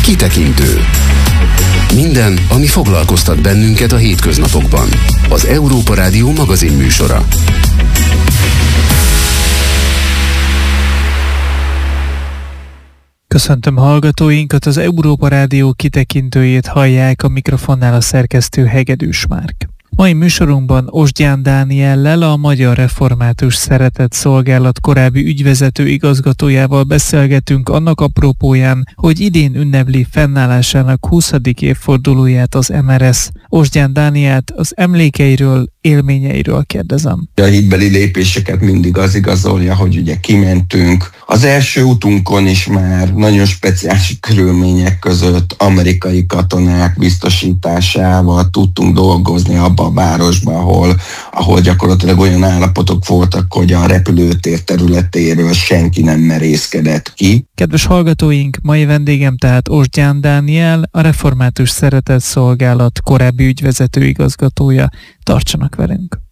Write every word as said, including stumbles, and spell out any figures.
Kitekintő. Minden, ami foglalkoztat bennünket a hétköznapokban. Az Európa Rádió magazin műsora. Köszöntöm hallgatóinkat, az Európa Rádió kitekintőjét hallják, a mikrofonnál a szerkesztő Hegedűs Márk. Mai műsorunkban Osgyán Dániellel, a Magyar Református Szeretetszolgálat korábbi ügyvezető igazgatójával beszélgetünk annak apropóján, hogy idén ünnepli fennállásának huszadik évfordulóját az em er es. Osgyán Dánielt az emlékeiről, élményeiről kérdezem. A hitbeli lépéseket mindig az igazolja, hogy ugye kimentünk. Az első utunkon is már nagyon speciális körülmények között amerikai katonák biztosításával tudtunk dolgozni abban a városban, ahol, ahol gyakorlatilag olyan állapotok voltak, hogy a repülőtér területéről senki nem merészkedett ki. Kedves hallgatóink, mai vendégem tehát Osgyán Dániel, a Református Szeretetszolgálat korábbi ügyvezető igazgatója. Tartsanak velünk!